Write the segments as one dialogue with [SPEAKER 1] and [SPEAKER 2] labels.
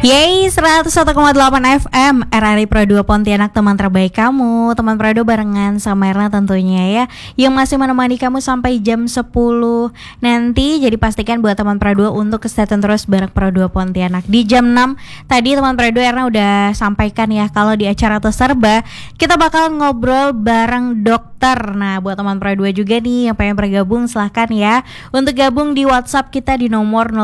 [SPEAKER 1] Yeay, 101,8 FM RRI Pro 2 Pontianak, teman terbaik kamu. Teman Pro 2 barengan sama Erna tentunya ya, yang masih menemani kamu sampai jam 10 nanti. Jadi pastikan buat teman Pro 2 untuk stay tune terus bareng Pro 2 Pontianak. Di jam 6 tadi teman Pro 2 Erna udah sampaikan ya, kalau di acara Terserba kita bakal ngobrol bareng dokter. Nah, buat teman Pro 2 juga nih yang pengen bergabung, silahkan ya untuk gabung di WhatsApp kita di nomor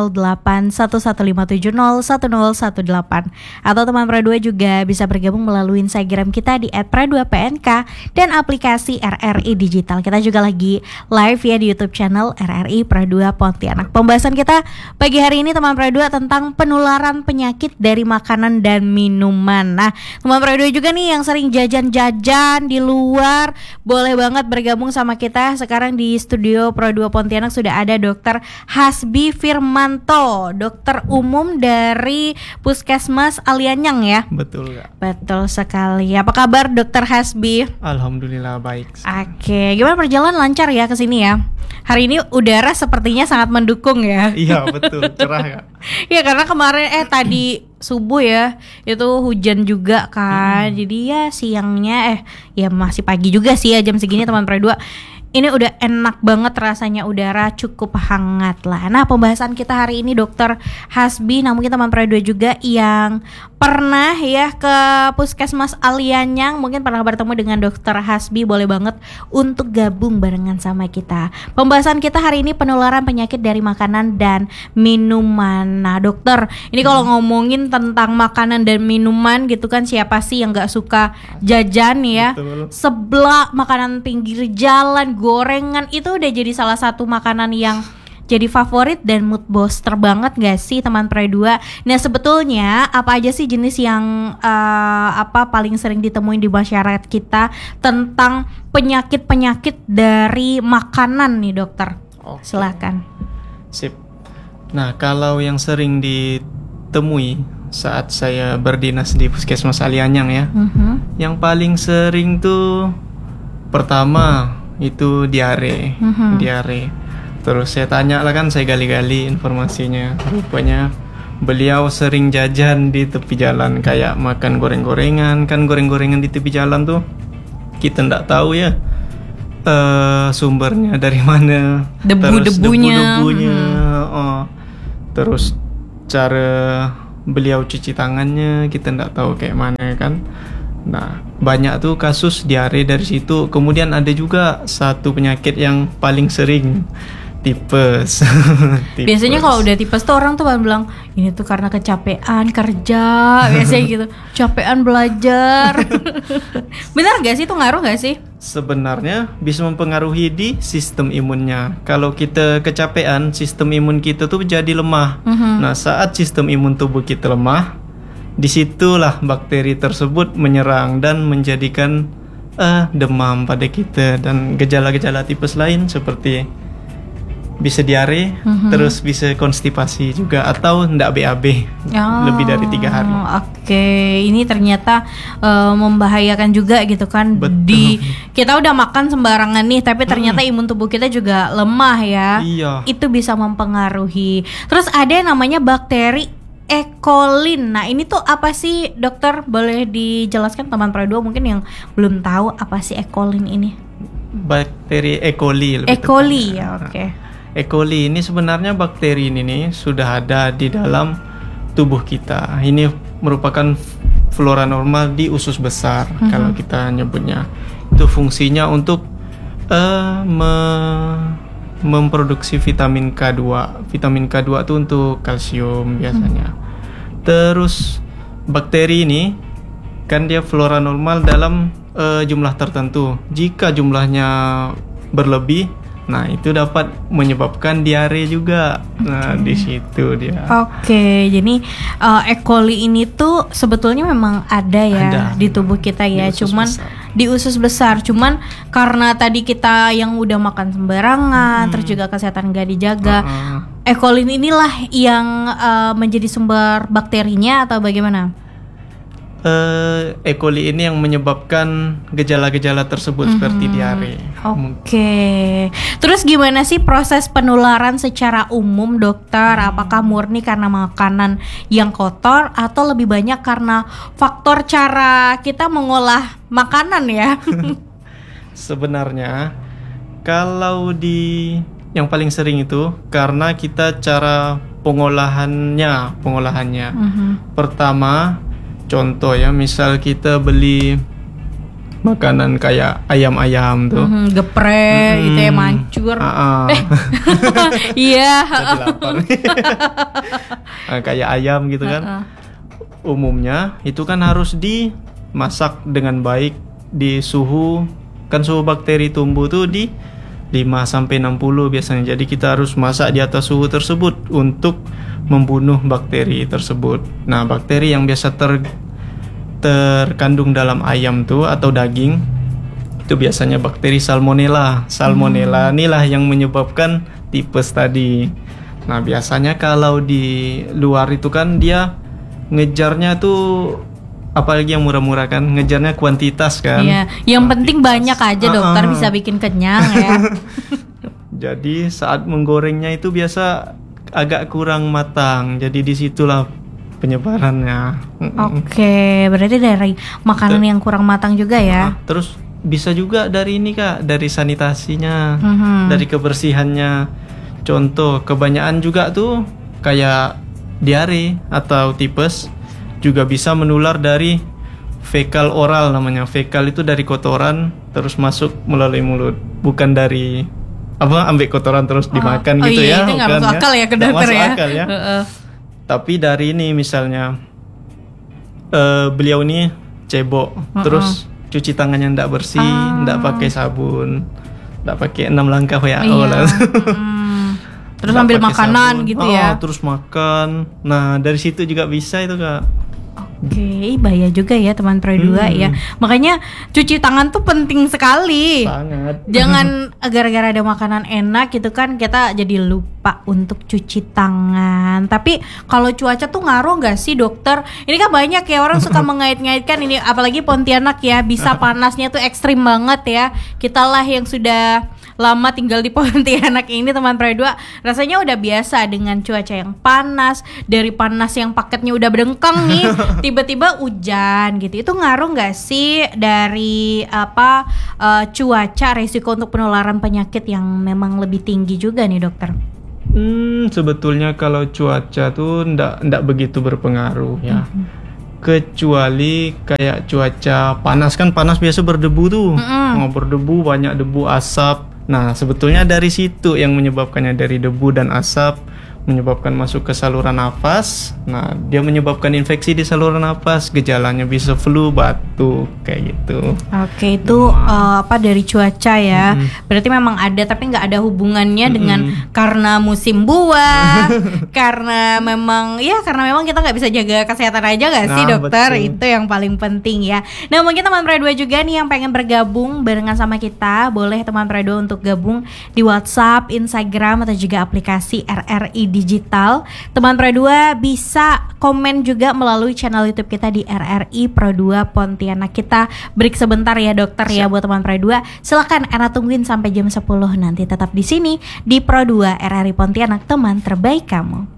[SPEAKER 1] 081157010118. Atau teman Pro 2 juga bisa bergabung melalui Instagram kita di @pro2pnk dan aplikasi RRI Digital. Kita juga lagi live ya di YouTube channel RRI Pro 2 Pontianak. Pembahasan kita pagi hari ini teman Pro 2 tentang penularan penyakit dari makanan dan minuman. Nah, teman Pro 2 juga nih yang sering jajan-jajan di luar, boleh banget bergabung sama kita. Sekarang di studio Pro 2 Pontianak sudah ada Dr. Hasbi Firmanto, dokter umum dari Puskesmas Alianyang ya.
[SPEAKER 2] Betul Kak.
[SPEAKER 1] Betul sekali. Apa kabar Dokter Hasbi?
[SPEAKER 2] Alhamdulillah baik.
[SPEAKER 1] Oke, gimana perjalanan, lancar ya ke sini ya? Hari ini udara sepertinya sangat mendukung ya.
[SPEAKER 2] Iya betul, cerah Kak.
[SPEAKER 1] Ya karena kemarin tadi subuh ya itu hujan juga kan. Jadi ya siangnya ya masih pagi juga sih ya jam segini teman Pro 2. Ini udah enak banget rasanya, udara cukup hangat lah. Nah, pembahasan kita hari ini Dokter Hasbi, nah mungkin teman Pro 2 juga yang pernah ya ke Puskesmas Alianyang, mungkin pernah bertemu dengan Dokter Hasbi, boleh banget untuk gabung barengan sama kita. Pembahasan kita hari ini penularan penyakit dari makanan dan minuman. Nah dokter, ini kalau ngomongin tentang makanan dan minuman gitu kan, siapa sih yang gak suka jajan ya?
[SPEAKER 2] Betul.
[SPEAKER 1] Seblak, makanan pinggir jalan, gorengan itu udah jadi salah satu makanan yang jadi favorit dan mood booster banget gak sih teman Pro 2? Nah sebetulnya apa aja sih jenis yang paling sering ditemuin di masyarakat kita tentang penyakit-penyakit dari makanan nih dokter?
[SPEAKER 2] Oke.
[SPEAKER 1] Silakan.
[SPEAKER 2] Sip. Nah kalau yang sering ditemui saat saya berdinas di Puskesmas Alianyang ya, yang paling sering tuh pertama itu diare. Terus saya tanya lah kan, saya gali-gali informasinya. Rupanya beliau sering jajan di tepi jalan, kayak makan goreng-gorengan. Kan goreng-gorengan di tepi jalan tuh kita nggak tahu ya sumbernya dari mana,
[SPEAKER 1] Debu-debunya.
[SPEAKER 2] Terus cara beliau cuci tangannya kita nggak tahu kayak mana kan. Nah, banyak tuh kasus diare dari situ. Kemudian ada juga satu penyakit yang paling sering, tipes.
[SPEAKER 1] Biasanya kalau udah tipes tuh orang tuh bilang ini tuh karena kecapean kerja, biasanya gitu. Capean belajar. Benar gak sih, itu ngaruh gak sih?
[SPEAKER 2] Sebenarnya bisa mempengaruhi di sistem imunnya. Kalau kita kecapean, sistem imun kita tuh jadi lemah. Nah, saat sistem imun tubuh kita lemah, disitulah bakteri tersebut menyerang dan menjadikan demam pada kita, dan gejala-gejala tipes lain seperti bisa diare, terus bisa konstipasi juga, atau ndak BAB lebih dari 3 hari.
[SPEAKER 1] Oke, ini ternyata membahayakan juga gitu kan.
[SPEAKER 2] Betul.
[SPEAKER 1] Kita udah makan sembarangan nih, tapi ternyata imun tubuh kita juga lemah ya.
[SPEAKER 2] Iya.
[SPEAKER 1] Itu bisa mempengaruhi. Terus ada yang namanya bakteri E. coli. Nah ini tuh apa sih dokter? Boleh dijelaskan teman Pro 2 mungkin yang belum tahu apa sih E. coli ini?
[SPEAKER 2] Bakteri E. coli.
[SPEAKER 1] E. coli ya, oke.
[SPEAKER 2] E. coli ini sebenarnya bakteri ini nih sudah ada di dalam tubuh kita. Ini merupakan flora normal di usus besar kalau kita nyebutnya. Itu fungsinya untuk memproduksi vitamin K2. Vitamin K2 itu untuk kalsium biasanya. Terus bakteri ini kan dia flora normal dalam jumlah tertentu. Jika jumlahnya berlebih, nah itu dapat menyebabkan diare juga. Nah di situ dia.
[SPEAKER 1] Oke, jadi E. coli ini tuh sebetulnya memang ada ya di tubuh kita ya, di usus besar. Cuman karena tadi kita yang udah makan sembarangan, terus juga kesehatan gak dijaga, E. coli inilah yang menjadi sumber bakterinya atau bagaimana?
[SPEAKER 2] E. coli ini yang menyebabkan gejala-gejala tersebut seperti diare.
[SPEAKER 1] Oke. Terus gimana sih proses penularan secara umum, dokter? Apakah murni karena makanan yang kotor atau lebih banyak karena faktor cara kita mengolah makanan ya?
[SPEAKER 2] Sebenarnya kalau yang paling sering itu karena kita cara pengolahannya. Pertama, contoh ya, misal kita beli makanan kayak ayam-ayam tuh,
[SPEAKER 1] geprek gitu ya, mancur. Iya.
[SPEAKER 2] Jadi lapar. Kayak ayam gitu kan. Umumnya itu kan harus dimasak dengan baik di suhu, kan suhu bakteri tumbuh tuh di 5-60 biasanya. Jadi kita harus masak di atas suhu tersebut untuk membunuh bakteri tersebut. Nah, bakteri yang biasa terkandung dalam ayam tuh atau daging itu biasanya bakteri salmonella. Salmonella inilah yang menyebabkan tipes tadi. Nah, biasanya kalau di luar itu kan dia ngejarnya tuh, apalagi yang murah-murah kan, ngejarnya kuantitas kan.
[SPEAKER 1] Iya, yang penting banyak aja dokter, bisa bikin kenyang ya.
[SPEAKER 2] Jadi saat menggorengnya itu biasa agak kurang matang. Jadi disitulah penyebarannya.
[SPEAKER 1] Oke, berarti dari makanan yang kurang matang juga ya.
[SPEAKER 2] Terus bisa juga dari ini Kak, dari sanitasinya, dari kebersihannya. Contoh, kebanyakan juga tuh kayak diare atau tipes juga bisa menular dari fekal oral namanya. Fekal itu dari kotoran terus masuk melalui mulut, bukan dari ambil kotoran terus dimakan gitu ya.
[SPEAKER 1] Itu nggak masuk akal ya ke dokter ya.
[SPEAKER 2] Akal ya. Tapi dari ini misalnya beliau ini cebok, terus cuci tangannya ndak bersih, ndak pakai sabun, ndak pakai 6 langkah WHO lah.
[SPEAKER 1] Terus ambil makanan sabun, gitu ya.
[SPEAKER 2] Terus makan. Nah, dari situ juga bisa itu Kak.
[SPEAKER 1] Oke, bahaya juga ya teman Pro 2 ya. Makanya cuci tangan tuh penting sekali.
[SPEAKER 2] Sangat.
[SPEAKER 1] Jangan gara-gara ada makanan enak gitu kan kita jadi lupa untuk cuci tangan. Tapi kalau cuaca tuh ngaruh nggak sih dokter? Ini kan banyak ya orang suka mengait-ngaitkan ini, apalagi Pontianak ya, bisa panasnya tuh ekstrim banget ya. Kita lah yang sudah lama tinggal di Pontianak ini teman Pro 2 rasanya udah biasa dengan cuaca yang panas. Dari panas yang paketnya udah berdengkang nih, tiba-tiba hujan gitu. Itu ngaruh nggak sih dari cuaca, resiko untuk penularan penyakit yang memang lebih tinggi juga nih dokter?
[SPEAKER 2] Sebetulnya kalau cuaca tuh ndak begitu berpengaruh ya. Kecuali kayak cuaca panas, kan panas biasa berdebu tuh. Berdebu, banyak debu, asap. Nah, sebetulnya dari situ yang menyebabkannya, dari debu dan asap menyebabkan masuk ke saluran nafas. Nah, dia menyebabkan infeksi di saluran nafas. Gejalanya bisa flu, batuk, kayak gitu.
[SPEAKER 1] Oke, itu dari cuaca ya. Berarti memang ada, tapi nggak ada hubungannya dengan karena musim buah, karena memang kita nggak bisa jaga kesehatan aja nggak sih dokter? Betul. Itu yang paling penting ya. Nah, mungkin teman Pro 2 juga nih yang pengen bergabung barengan sama kita, boleh teman Pro 2 untuk gabung di WhatsApp, Instagram atau juga aplikasi RRI Digital. Teman Pro 2 bisa komen juga melalui channel YouTube kita di RRI Pro 2 Pontianak. Kita break sebentar ya dokter. Siap. Ya buat teman Pro 2. Silakan Era tungguin sampai jam 10 nanti, tetap di sini di Pro 2 RRI Pontianak, teman terbaik kamu.